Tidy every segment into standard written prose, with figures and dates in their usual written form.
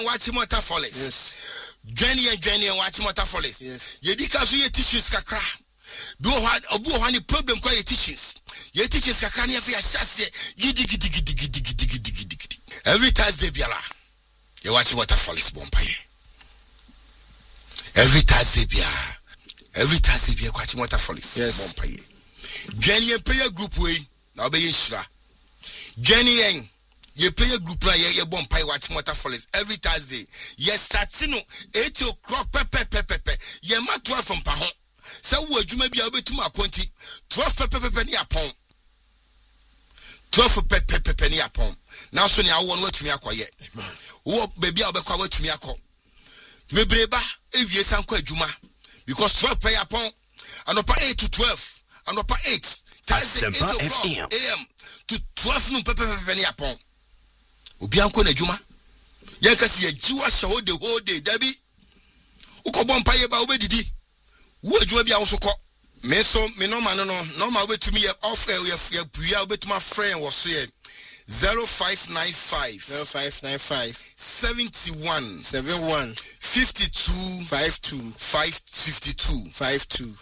watch motor follies. Yes. Jenny and watch motor follies. Yes. Yedika so ye tissues kakra. Do what obu one problem kwa ye tissues. Ye tissues kakra ni afi ashase. Every Thursday biala. You watch motor follies bompaye. Every Thursday biya watch motor follies bompaye. Jenny and prayer group way. Now be shra. Jenny and ye prayer group la ye bompaye watch motor follies every Thursday. Ye starting 8 o'clock pepe. Ye ma 12 from pahon. Sa wo adwuma bia obetuma akonti 12 pepe ni apon. 12 pepe ni apon. Now so ni awo no watumi akoye. Wo baby obekwa watumi akọ. Bebreba ewie sanko adwuma because 12 pay upon anopa 8 to 12 anopa 8 Thursday 8 o'clock AM to 12 no pepe ni upon obi anko na adwuma ye kasi ajiwa hye the whole day dabi ukobọ mpaye ba obedidi wo adwuma bia wo so kọ me so me normal obetumi ye off ye puya obetuma friend wo so ye 0595 71 52 52 0595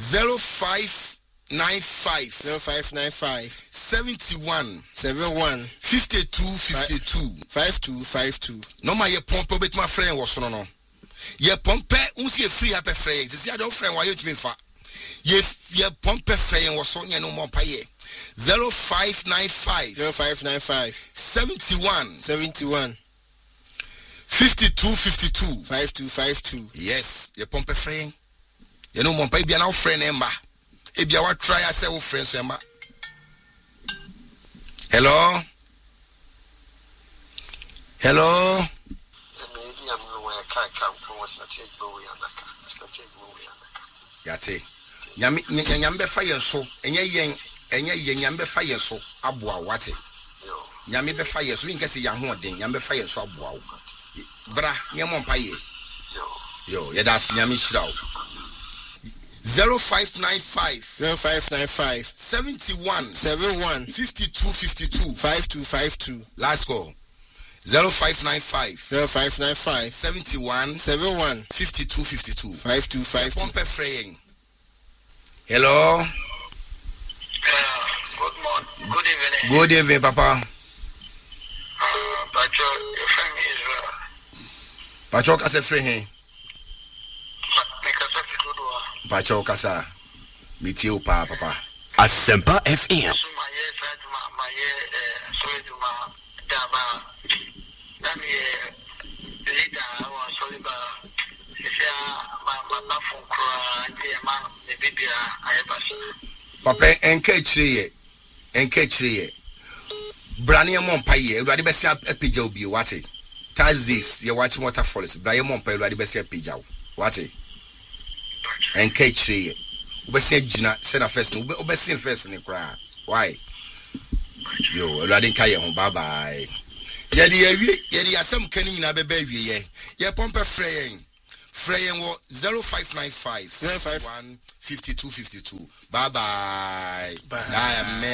71 52 no ma ye pompe bet my friend was no ye pompe unsi free happy friend see I don't friend why you to me fa ye pompe friend was so no more paye 0595 71 52 yes ye pompe friend you know mon pay bia na friend emba e bia wa try yourself friends emba hello yate nyambe fa yeso enye nyambe fa yeso aboa wate nyame be fa yeso nkese ya ho den nyambe fa yeso aboa wo bra nyemo mpaye yo ya das nyame shira wo 0595 71 52 last call 0595 71 52 pompe fraying hello good evening papa Pacho, your friend is Pacho kase free hen. Pacho kasa. Meet you papa. Asempa FM. Papa enke chire Brani Mompaye, Radi Bessia Pija be what it. Thursdays, you're watching waterfalls, Brian Mompaye, Radi Bessia Pija. What it? And catch tree. Obessia Gina, send a first, Obessia first in the crowd. Why? Yo, Radin Kaya, bye bye. Yedi, some canning in a baby, ye pompe fraying. Fraying 0595 51 52 bye bye. I am